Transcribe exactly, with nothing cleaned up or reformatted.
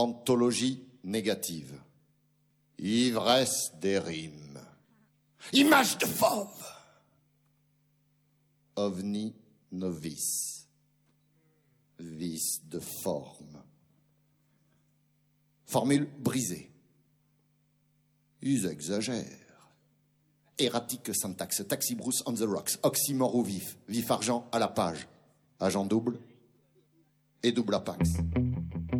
Anthologie négative. Ivresse des rimes. Image de fauve. OVNI novice. Vice de forme. Formule brisée. Ils exagèrent. Erratique syntaxe. Taxi Bruce on the rocks. Oxymore ou vif. Vif argent à la page. Agent double et double apax.